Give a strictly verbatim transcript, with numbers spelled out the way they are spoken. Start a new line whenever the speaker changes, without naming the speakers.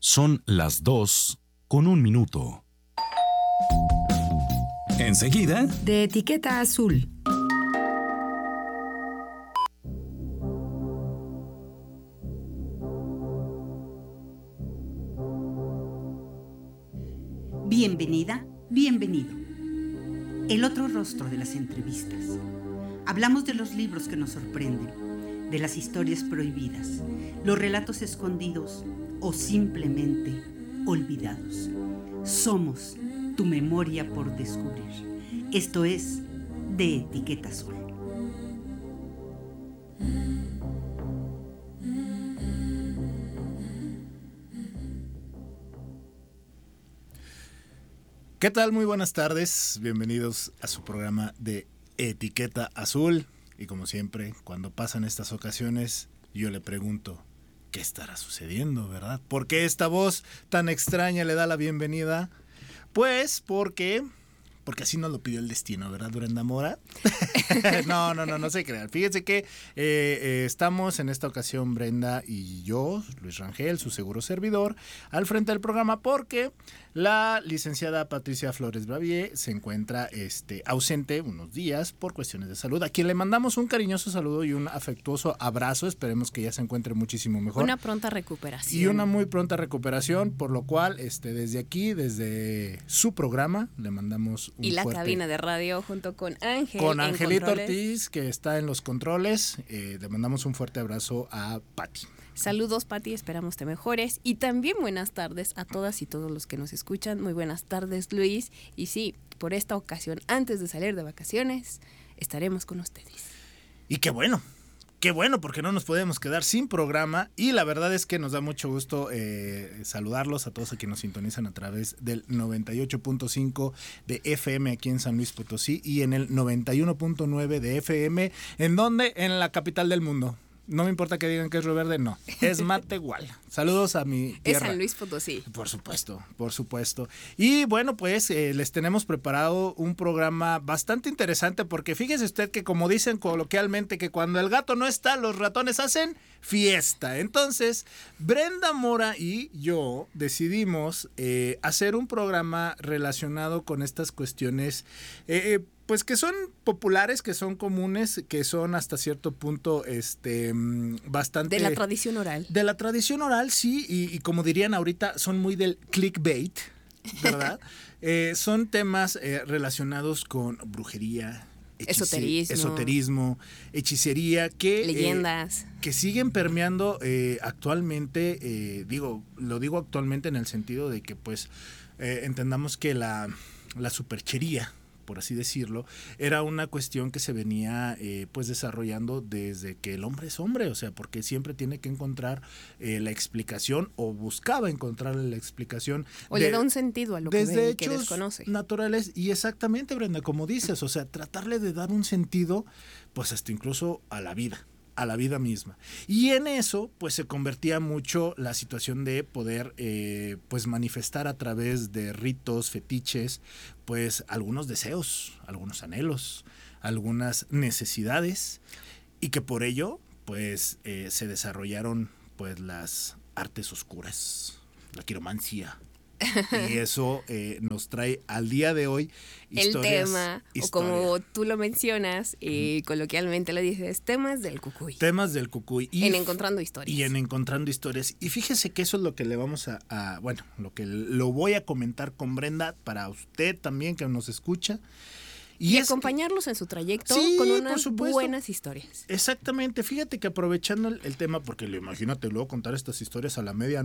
Son las dos con un minuto.
Enseguida,
de Etiqueta Azul.
Bienvenida, bienvenido. El otro rostro de las entrevistas. Hablamos de los libros que nos sorprenden, de las historias prohibidas, los relatos escondidos o simplemente olvidados. Somos tu memoria por descubrir. Esto es De Etiqueta Azul.
¿Qué tal? Muy buenas tardes. Bienvenidos a su programa de Etiqueta Azul. Y como siempre, cuando pasan estas ocasiones, yo le pregunto, ¿qué estará sucediendo, verdad? ¿Por qué esta voz tan extraña le da la bienvenida? Pues porque... Porque así nos lo pidió el destino, ¿verdad, Brenda Mora? no, no, no, no se crean. Fíjense que eh, eh, estamos en esta ocasión, Brenda y yo, Luis Rangel, su seguro servidor, al frente del programa porque la licenciada Patricia Flores Bravier se encuentra este, ausente unos días por cuestiones de salud, a quien le mandamos un cariñoso saludo y un afectuoso abrazo. Esperemos que ya se encuentre muchísimo mejor.
Una pronta recuperación.
Y una muy pronta recuperación, por lo cual este, desde aquí, desde su programa, le mandamos un
y la
fuerte...
cabina de radio junto con Ángel.
Con Angelito Ortiz, que está en los controles. Eh, le mandamos un fuerte abrazo a Pati.
Saludos, Pati, esperamos te mejores. Y también buenas tardes a todas y todos los que nos escuchan. Muy buenas tardes, Luis. Y sí, por esta ocasión, antes de salir de vacaciones, estaremos con ustedes.
Y qué bueno. Qué bueno, porque no nos podemos quedar sin programa y la verdad es que nos da mucho gusto eh, saludarlos a todos los que nos sintonizan a través del noventa y ocho punto cinco de F M aquí en San Luis Potosí y en el noventa y uno punto nueve de F M, ¿en dónde? En la capital del mundo. No me importa que digan que es Río Verde, no, es Matehuala. Saludos a mi tierra.
Es San Luis Potosí.
Por supuesto, por supuesto. Y bueno, pues eh, les tenemos preparado un programa bastante interesante porque fíjese usted que como dicen coloquialmente que cuando el gato no está, los ratones hacen fiesta. Entonces, Brenda Mora y yo decidimos eh, hacer un programa relacionado con estas cuestiones eh, eh, pues que son populares, que son comunes, que son hasta cierto punto este bastante...
De la tradición oral.
De la tradición oral, sí, y, y como dirían ahorita, son muy del clickbait, ¿verdad? eh, son temas eh, relacionados con brujería,
esoterismo,
esoterismo, hechicería, que
leyendas,
eh, que siguen permeando eh, actualmente. Eh, digo, lo digo actualmente en el sentido de que, pues, eh, entendamos que la la superchería, por así decirlo, era una cuestión que se venía eh, pues desarrollando desde que el hombre es hombre, o sea, porque siempre tiene que encontrar eh, la explicación o buscaba encontrar la explicación.
O de, le da un sentido a lo que, ve, que desconoce.
Naturales y exactamente, Brenda, como dices, o sea, tratarle de dar un sentido, pues hasta incluso a la vida. a la vida misma. Y en eso, pues se convertía mucho la situación de poder, eh, pues manifestar a través de ritos, fetiches, pues algunos deseos, algunos anhelos, algunas necesidades, y que por ello, pues eh, se desarrollaron, pues las artes oscuras, la quiromancia. Y eso eh, nos trae al día de hoy historias,
el tema,
historia.
O como tú lo mencionas, eh, uh-huh. coloquialmente lo dices, temas del cucuy.
Temas del cucuy. Y
en Encontrando Historias.
Y en Encontrando Historias. Y fíjese que eso es lo que le vamos a, a, bueno, lo que lo voy a comentar con Brenda, para usted también que nos escucha.
Y, y es, acompañarlos en su trayecto sí, con unas buenas historias.
Exactamente. Fíjate que aprovechando el, el tema, porque le imagínate luego contar estas historias a la media